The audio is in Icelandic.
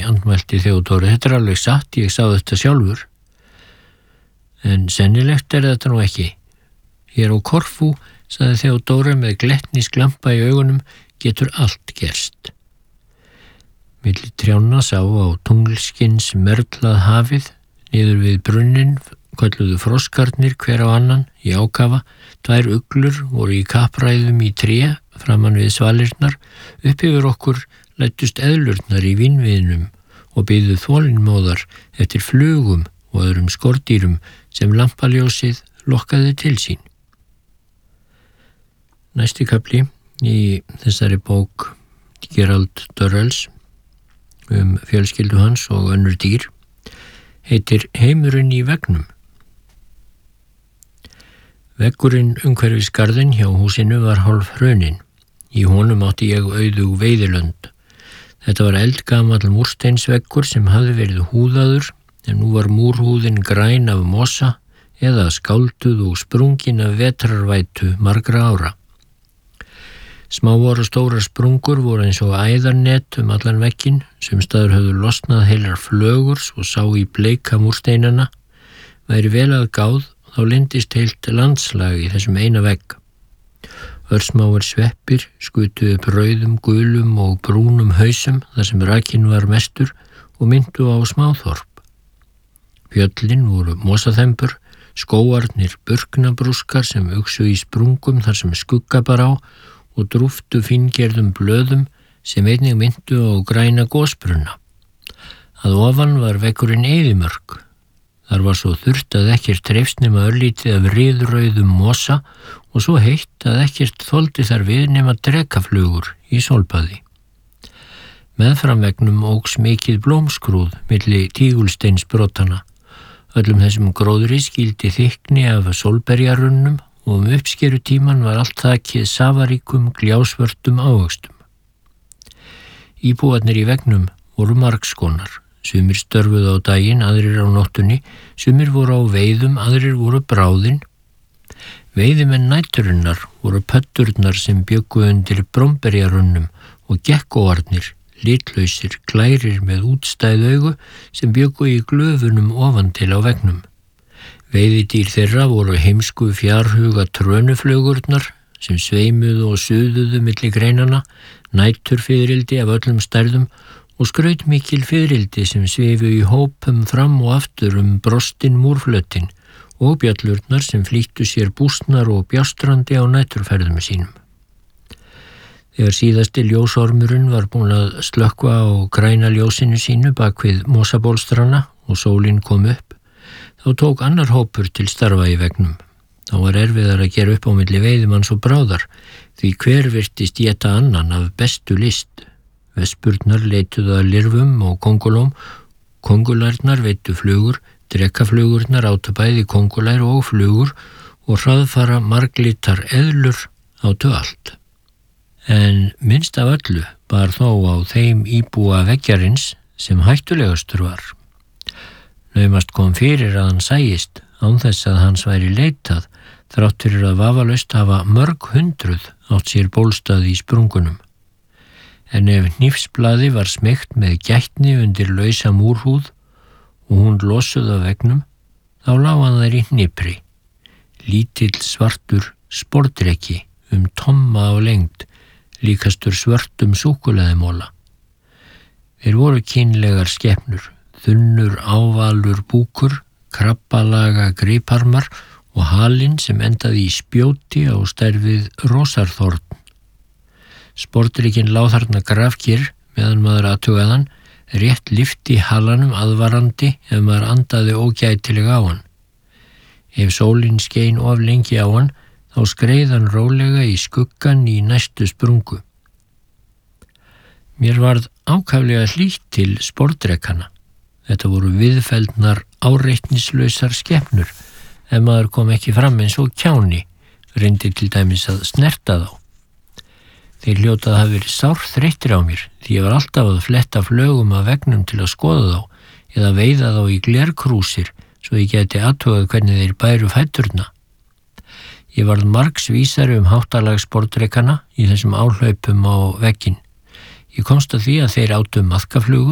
andmælti Theodóra, þetta alveg satt, ég sá þetta sjálfur. En sennilegt þetta nú ekki. Hér á Korfú, sagði Theodóra með glettnisglampa í augunum, getur allt gerst. Milli trjánna sá á tunglskins merlað hafið, niður við brunnin, kölluðu froskarnir hver á annan í ákafa, 2 uglur voru í kappræðum í tré framan við svalirnar, upp yfir okkur læddust eðlurnar í vínviðnum og biðu þolinmóðar eftir flugum og öðrum skordýrum sem lampaljósið lokkaði til sín. Næsti kafli í þessari bók Gerald Durrells fjölskyldu hans og önnur dýr heitir Heimurinn í veggnum. Veggurinn umhverfis garðinn hjá húsinu var hálf hruninn. Í honum átti ég auðug veiðilönd. Þetta var eldgamall múrsteinsveggur sem hafði verið húðaður, en nú var múrhúðin græn af mosa eða skálduð og sprungin af vetrarvætu margra ára. Smáar og stórar sprungur voru eins og æðarnet allan vegginn, sumstaðar höfðu losnað heilar flögur og sá í bleika múrsteinana. Væri vel að gáð, þá leyndist heilt landslag í þessum eina vegg. Örsmáir sveppir skutu upp rauðum, gulum og brúnum hausum þar sem rakinn var mestur og myndu á smáþorp. Fjöllin voru mosaþembur, skóarnir burknabrúskar sem uxu í sprungum þar sem skugga bar á og drúftu fíngerðum blöðum sem einnig myndu á græna gosbrunna. Að ofan var veggurinn eyðimörk. Þar var svo þurrt að ekkert trefst nema örlítið af riðrauðum mosa og svo heitt að ekkert þoldi þar við nema drekaflugur í sólbaði. Meðfram veggnum óx mikið blómskrúð milli tígulsteinsbrotana. Öllum þessum gróðri skildi þykni af sólberjarunnum og uppskerutíman var allt þakið safaríkum gljársvörtum ávöxtum. Íbúarnir í veggnum voru margskonar. Sumir störfuðu á daginn, aðrir á nóttunni, sumir voru á veiðum, aðrir voru bráðin. Veiðimenn næturinnar voru pötturnar sem bjuggu undir bromberjarunnum og gekkóarnir, litlausir, glærir með útstæð augu sem bjuggu í glöfunum ofan til á veggnum. Veiðidýr þeirra voru heimsku fjarhuga trönuflugurnar sem sveimuðu og suðuðu milli greinana, næturfiðrildi af öllum stærðum og skrautmikil fiðrildi sem svifu í hópum fram og aftur brostin múrflötin og bjöllurnar sem flýttu sér bústnar og bjástrandi á næturferðum sínum. Þegar síðasti ljósormurinn var búin að slökkva á græna ljósinu sínu bak við mosabólstrana og sólin kom upp, þá tók annar hópur til starfa í veggnum. Þá var erfiðar að gera upp á milli veiðimanns og bráðar, því hver virtist éta annan af bestu list. Vespurnar leituðu að lirfum og kongulóm, kongularnar veittu flugur, drekaflugurnar átu bæði kongulær og flugur og hraðfara marglitar eðlur átu allt. En minnst af öllu bar þó á þeim íbúa veggjarins sem hættulegastur var. Naumast kom fyrir að hann sæist án þess að hans væri leitað, þrátt fyrir að vafalaust hafa mörg hundruð átt sér bólstað í sprungunum. En ef hnífsblaði var smeygt með gætni undir lausa múrhúð og hún losuð af veggnum, þá lá hann þær í hnipri. Lítill svartur spordreki tomma á lengd, líkastur svörtum súkkulaðimóla. Þeir voru kynlegar skepnur, þunnur ávalur búkur, krabbalaga griparmar og halinn sem endaði í spjóti á stærð við rósarþorn. Spordrikinn lá þarna grafkyrr meðan maður athugaði hann, rétt lyfti halanum aðvarandi ef maður andaði ógætilega á hann. Ef sólin skein of lengi á hann, þá skreið hann rólega í skuggan í næstu sprungu. Mér varð ákaflega hlýtt til spordrekana. Þetta voru viðfeldnar áreitnislausar skepnur ef maður kom ekki fram eins og kjáni, reyndi til dæmis að snerta þá. Þeir hljóta að hafa verið sárþreyttir á mér því ég var alltaf að fletta flögum af veggnum til að skoða þá eða veiða þá í glerkrúsir svo ég geti athugað hvernig þeir bæru fæturna. Ég varð margs vísari háttalag sportdrekana í þessum áhlaupum á vegginn. Ég komst að því að þeir átu maðkaflugur